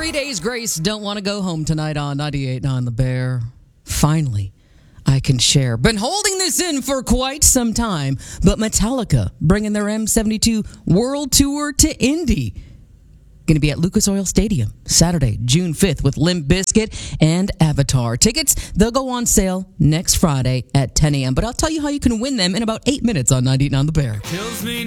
3 Days Grace don't want to go home tonight on 98.9 The Bear. Finally, I can share. Been holding this in for quite some time, but Metallica bringing their M72 World Tour to Indy. Going to be at Lucas Oil Stadium Saturday, June 5th with Limp Bizkit and Avatar. Tickets, they'll go on sale next Friday at 10 a.m. But I'll tell you how you can win them in about 8 minutes on 98.9 The Bear.